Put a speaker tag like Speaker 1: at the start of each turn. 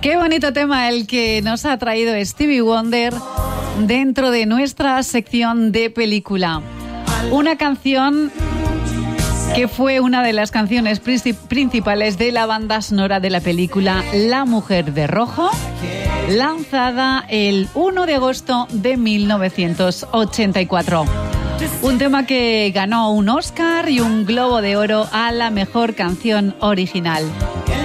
Speaker 1: Qué bonito tema el que nos ha traído Stevie Wonder dentro de nuestra sección de película. Una canción que fue una de las canciones principales de la banda sonora de la película La Mujer de Rojo, lanzada el 1 de agosto de 1984. Un tema que ganó un Oscar y un Globo de Oro a la mejor canción original.